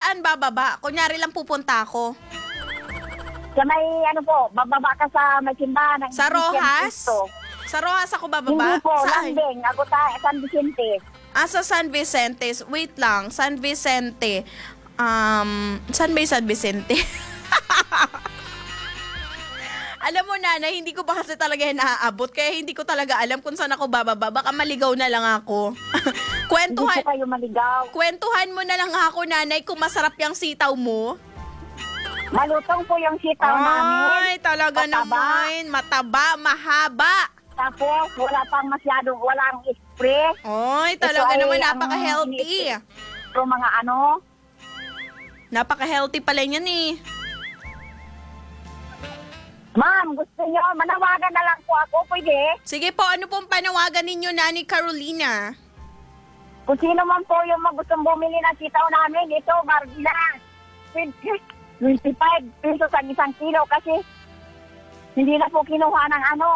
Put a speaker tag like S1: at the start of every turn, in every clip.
S1: Saan bababa? Kunyari lang pupunta ako.
S2: Sa may ano po, bababa ka sa may simbahan ng
S1: Sa Rojas?
S2: Cristo.
S1: Sa Rojas ako bababa?
S2: Hindi po,
S1: Saan?
S2: Landing, Aguta, San Vicente.
S1: Sa San Vicente. Wait lang, San Vicente. San ba yung San Vicente? Alam mo, nanay, hindi ko pa kasi talaga naaabot. Kaya hindi ko talaga alam kung saan ako bababa. Baka maligaw na lang ako.
S2: Hindi po kayo maligaw.
S1: Kwentuhan mo na lang ako, nanay, kung masarap yung sitaw mo.
S2: Malutong po yung sitaw namin.
S1: Ay, talaga
S2: Mataba.
S1: naman. Mataba, mahaba.
S2: Tapos, wala pang masyadong, walang spray.
S1: Ay, talaga
S2: Ito ay
S1: naman,
S2: ang
S1: napaka-healthy.
S2: Pero mga ano,
S1: Napaka-healthy pala niyan eh.
S2: ma'am, gusto nyo, manawagan na lang po ako, pwede?
S1: Sige po, ano pong panawagan ninyo, Nani Carolina?
S2: Kung sino man po yung gustong bumili ng sitaw namin, ito, Margina. 25 pesos ang isang kilo kasi hindi na po kinuha ng ano,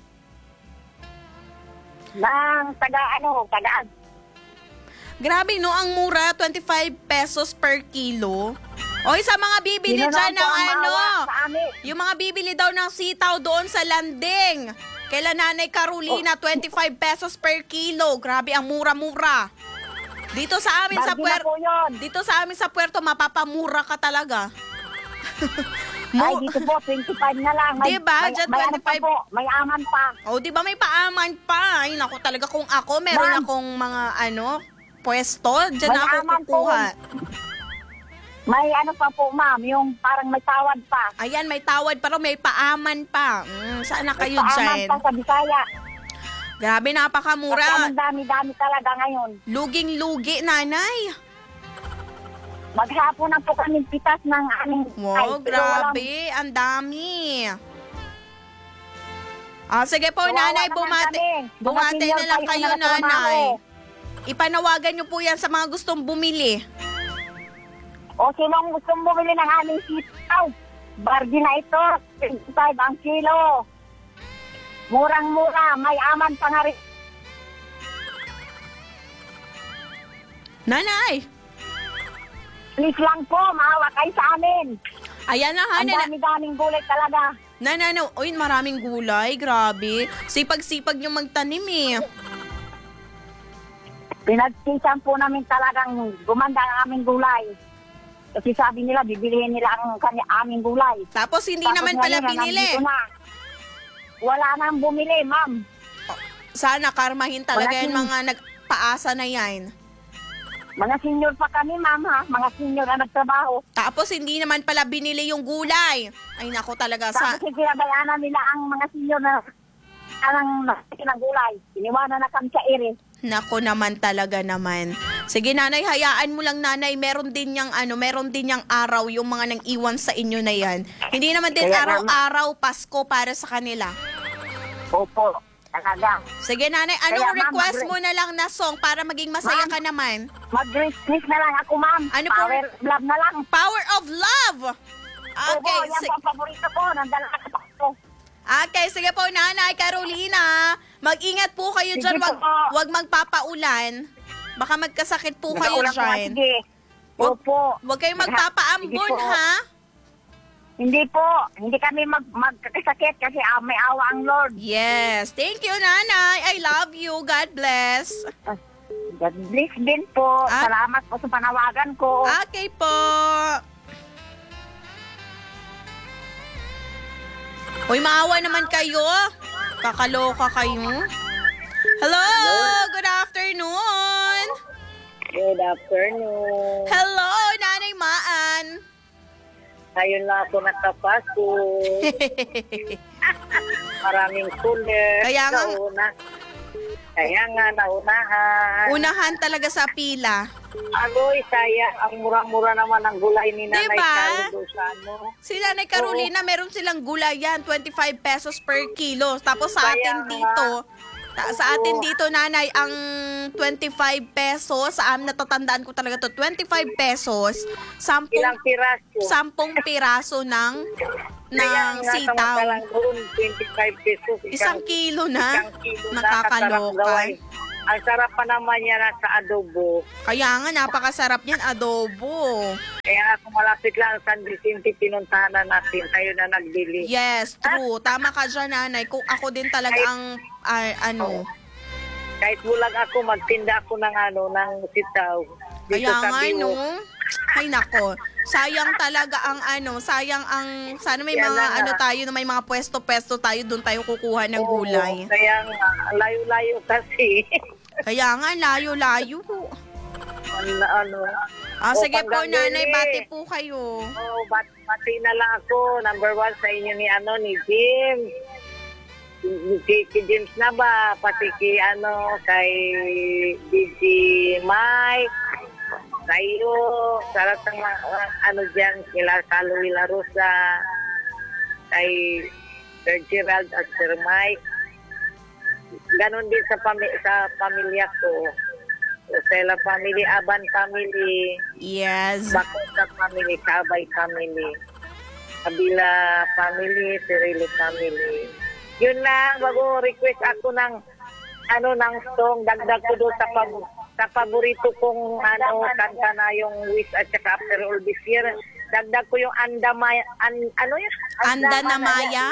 S2: ng tagaan.
S1: Grabe no, ang mura, 25 pesos per kilo. Oy, sa mga bibili
S2: Sino
S1: dyan
S2: naman po
S1: ng
S2: ang
S1: ano,
S2: maawa sa amin?
S1: yung mga bibili daw ng sitaw doon sa landing. Kaila Nanay Carolina, 25 pesos per kilo. Grabe, ang mura-mura. Dito sa amin sa
S2: Margina po yun.
S1: Dito sa amin sa Puerto, mapapamura ka talaga.
S2: Ay, dito po, 25 na lang.
S1: Diba? Diyan
S2: may ano pa
S1: 25.
S2: po, may aman pa.
S1: Oh, di ba may paaman pa? Ay, naku talaga, kung ako, meron
S2: Ma'am.
S1: akong mga pwesto, dyan
S2: May
S1: na ako
S2: aman po.
S1: kukuha.
S2: May ano pa po, ma'am, yung parang may tawad pa.
S1: Ayan, may tawad pero may paaman pa. Saan na kayo
S2: May paaman
S1: dyan?
S2: pa sa Bisaya.
S1: Grabe,
S2: Kasi
S1: napakamura.
S2: ang dami-dami talaga ngayon.
S1: Luging-lugi, nanay.
S2: Maghapon na po kami pitas ng aming...
S1: Wow, grabe. Ang dami. Sige po, nanay, bumate na lang kayo, nanay. Ipanawagan nyo po yan sa mga gustong bumili.
S2: O sinong gustong bumili ng aming sitaw? Bargain na ito, 25 ang kilo. Murang-mura, may aman pa nga rin.
S1: Nanay!
S2: Please lang po, maawa kayo sa amin.
S1: Ayan na,
S2: Ang
S1: nanay.
S2: dami-daming gulay talaga.
S1: Nanay, uy, maraming gulay. Grabe. Sipag-sipag nyo magtanim eh.
S2: Pinagsisan po namin talagang gumanda ang aming gulay. Kasi sabi nila, bibilihin nila ang aming gulay.
S1: Tapos hindi
S2: Tapos
S1: naman pala
S2: ngayon,
S1: binili.
S2: nandito na. Wala nang bumili, ma'am.
S1: Sana karmahin talaga
S2: Wala
S1: yung mga nagpaasa na yan.
S2: Mga senior pa kami, ma'am, ha? Mga senior na nagtrabaho.
S1: Tapos hindi naman pala binili yung gulay. Ay nako talaga.
S2: Tapos kinabayaan nila ang mga senior na ng gulay. Iniwanan na kami sa iris.
S1: Nako naman talaga naman. Sige nanay, hayaan mo lang nanay. Meron din yang araw yung mga nang iwan sa inyo na yan. Hindi naman din
S2: Kaya
S1: araw-araw Pasko para sa kanila.
S2: Opo, talaga.
S1: Sige nanay, anong
S2: Kaya, ma'am,
S1: request mo na lang na song para maging masaya
S2: Ma'am.
S1: ka naman?
S2: Mag-Christmas na lang ako, ma'am.
S1: Ano po?
S2: Power of love na lang.
S1: Power of Love!
S2: Opo,
S1: Okay,
S2: yan po ang paborito ko. Nandala ka po.
S1: Okay, sige po, Nanay Carolina. Mag-ingat po kayo
S2: Sige
S1: dyan.
S2: po.
S1: Wag magpapaulan. Baka magkasakit po kayo
S2: Nakaulan po nga,
S1: dyan.
S2: sige. Opo.
S1: Huwag kayong
S2: Sige
S1: magpapaambon,
S2: po.
S1: ha?
S2: Hindi po. Hindi kami magkakasakit kasi may awa ang Lord.
S1: Yes. Thank you, Nanay. I love you. God bless.
S2: God bless din po.
S1: Ah.
S2: Salamat po sa panawagan ko.
S1: Okay po. Uy, maawa naman kayo. Kakaloka kayo. Hello. Good afternoon.
S2: Good afternoon.
S1: Hello, Nanay Maan.
S2: Ayun na ako nakapasko. Maraming cooler.
S1: Kaya nga-
S2: Kaya nga, naunahan.
S1: Unahan talaga sa pila.
S2: Agoy, sayang. Ang mura-mura naman ang gulay ni Nanay
S1: Diba?
S2: Carlo sa ano.
S1: Si Nanay Carolina, meron silang gulayan, 25 pesos per kilo. Tapos sa
S2: Kaya
S1: atin
S2: nga.
S1: dito, sa atin dito, Nanay, ang 25 pesos, natatandaan ko talaga to, 25 pesos, 10
S2: Ilang piraso.
S1: 10 piraso ng
S2: Kaya nga,
S1: sitaw.
S2: samantalang doon, 25 pesos.
S1: Isang kilo na.
S2: Isang kilo na,
S1: Nakakaloka.
S2: kasarap gawin.
S3: Ang sarap pa naman yan sa adobo.
S1: Kaya nga, napakasarap yan, adobo.
S3: Kaya kung malapit lang San Vicente, pinuntahan na natin. Tayo na nagbili.
S1: Yes, true. Tama ka dyan, nanay. Kung ako din talaga ang,
S3: Kahit bulag ako, magtinda ako ng sitaw. Dito
S1: kaya
S3: sa
S1: nga,
S3: Biho.
S1: no? Ay, nako. Sayang talaga ang sana may
S3: Yan
S1: mga,
S3: na nga.
S1: tayo, na may mga pwesto-pwesto tayo, doon tayo kukuha ng gulay.
S3: Oo, kaya nga, layo-layo kasi.
S1: Kaya nga, layo-layo. Sige po, nanay, bati po kayo.
S3: Oh, bati na lang ako. Number 1 sa inyo ni James. Si James na ba? Pati kay DJ Mike. Tayo, sa lahat ng dyan, kila Carlo Villa Rosa, kay Sir Gerald at Sir Mike. Ganon din sa pamilya ko. Sela family, Aban family,
S1: Yes.
S3: Bakota family, Kabay family, Kabila family, Cirilo family. Yun lang, bago request ako ng song, dagdag ko doon sa paborito kong kanta na yung Wish at saka After All This Year. Dagdag ko yung Anda na Maya.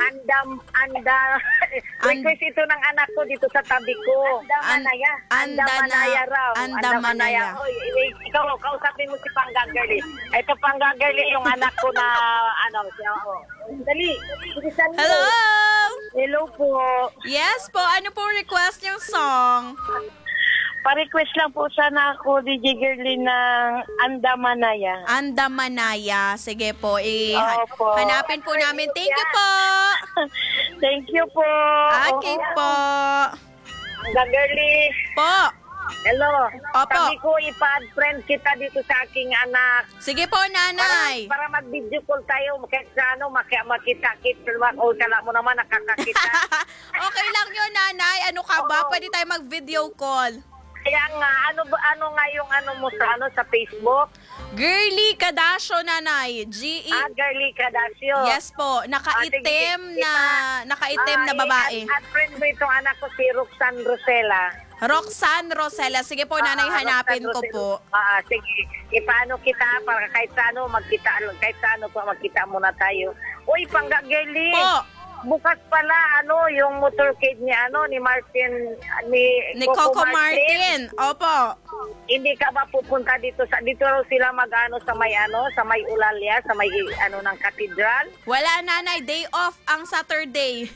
S3: Request ito ng anak ko dito sa tabi ko. Anda Manaya raw.
S1: Anda Manaya.
S3: Oy, ikaw, kausapin mo si Panggagali. Ito Panggagali yung anak ko na Dali.
S1: Hello!
S3: Hello po.
S1: Yes po, ano po request yung song?
S3: Pa-request lang po sana ako, DJ Girlie, ng Anda Manaya.
S1: Anda Manaya. Sige po,
S3: Opo.
S1: hanapin po namin. Thank you po!
S3: Thank you po.
S1: Okay po.
S3: Anda Girlie.
S1: Po.
S3: Hello.
S1: Opo.
S3: Sabi ko, ipa-add friend kita dito sa aking anak.
S1: Sige po, nanay.
S3: Para mag-video call tayo, kahit sa makita-kita. O, kala mo naman, nakakakita.
S1: Okay lang yun, nanay. Ano ka ba? Pwede tayo mag-video call.
S3: Kaya nga, ano nga yung mo sa Facebook?
S1: Girlie Cadasio, nanay. G-E.
S3: Girlie Cadasio.
S1: Yes po. Nakaitim na babae.
S3: At friend mo itong anak ko, si Roxanne Rosella.
S1: Roxanne Rosella. Sige po, nanay, hanapin ko po.
S3: Sige. Ipaano kita para kahit sa magkita muna tayo. Uy, Panggagali.
S1: Po.
S3: Bukas pala, yung motorcade ni Martin,
S1: Ni Coco Martin. Opo.
S3: Hindi ka ba pupunta dito raw sila sa may Ulalia, sa may ng katedral?
S1: Wala, nanay. Day off ang Saturday.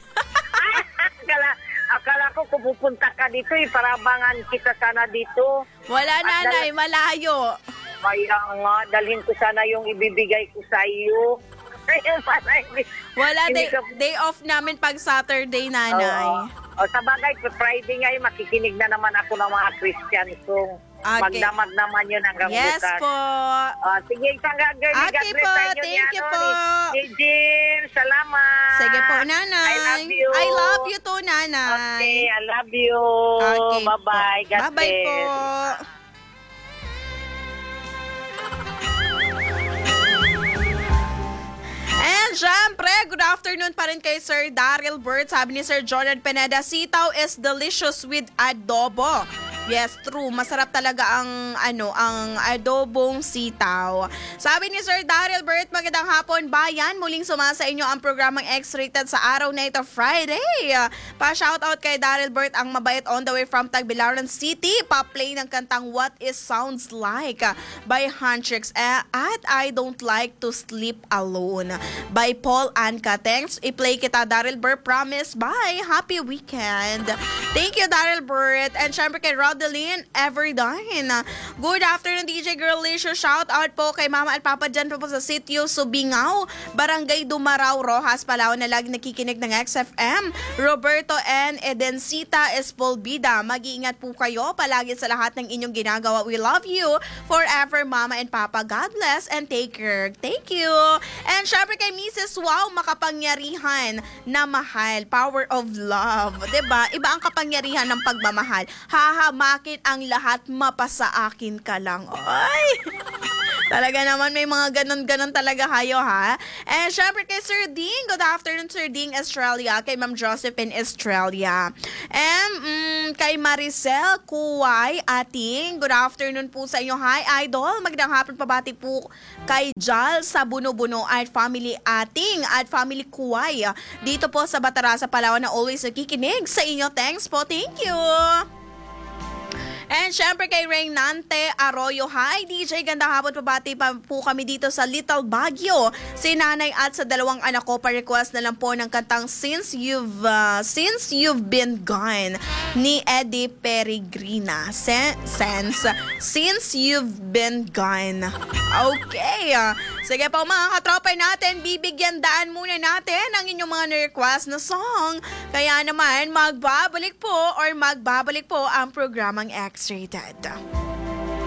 S3: Akala ko kung pupunta ka dito, para abangan kita sana dito.
S1: Wala, nanay. Malayo.
S3: Kaya nga, dalhin ko sana yung ibibigay ko sa iyo.
S1: Wala, day off namin pag Saturday, nanay.
S3: Sa bagay, Friday ngayon, makikinig na naman ako ng mga Christian song.
S1: Okay.
S3: Magdamag naman yun hanggang
S1: Yes
S3: bukas.
S1: po.
S3: Sige, isang girlie.
S1: Okay po, thank you po.
S3: Ni Jim, salamat.
S1: Sige po, nanay.
S3: I love you.
S1: I love you too, nanay.
S3: Okay, I love you.
S1: Okay
S3: Bye-bye.
S1: po.
S3: God
S1: Bye-bye po.
S3: bless.
S1: And syempre, good afternoon pa rin kay Sir Daryl Burt. Sabi ni Sir Jordan Pineda, sitaw is delicious with adobo. Yes, true. Masarap talaga ang adobong sitaw. Sabi ni Sir Daryl Burt, magandang hapon bayan. Muling sumasa inyo ang programang X-Rated sa araw na ito, Friday. Pa-shoutout kay Daryl Burt, ang mabait on the way from Tagbilaran City. Pa-play ng kantang What Is Sounds Like by Huntrix at I Don't Like to Sleep Alone by Paul Anka. Thanks. I-play kita, Daryl Burt. Promise. Bye. Happy weekend. Thank you, Daryl Burt. And syempre kay Rodeline Everdine. Good afternoon, DJ Girlicious. Shout out po kay Mama at Papa dyan po sa sitio Subingao, Barangay Dumaraw, Rojas, Palawan na lagi nakikinig ng XFM. Roberto and Edencita Espolbida. Mag-iingat po kayo palagi sa lahat ng inyong ginagawa. We love you forever, Mama and Papa. God bless and take care. Thank you. And syempre kay Mrs. Wow, makapangyarihan na mahal. Power of love. 'Di ba? Iba ang kapangyarihan ng pagmamahal. Hahamakin ang lahat, mapasa akin ka lang. Ay! Talaga naman may mga ganon-ganon talaga kayo, ha? And syempre kay Sir Ding, good afternoon Sir Ding Estrella, kay Ma'am Josephine Estrella. And kay Maricel Kuway Ating, good afternoon po sa inyo. Hi Idol, magandang hapon, pabati po kay Jal sa Buno-Buno at Family Ating at Family Kuway. Dito po sa Batarasa, Palawan na always nakikinig sa inyo. Thanks po, thank you. And syempre kay Reynante Arroyo, hi DJ, ganda hapon, pabati pa po kami dito sa Little Baguio. Si nanay at sa dalawang anak ko, pa-request na lang po ng kantang Since You've Been Gone ni Eddie Peregrina. Since You've Been Gone. Okay. Sige po mga katropay natin, bibigyan daan muna natin ang inyong mga request na song. Kaya naman magbabalik po ang programang X-Rated.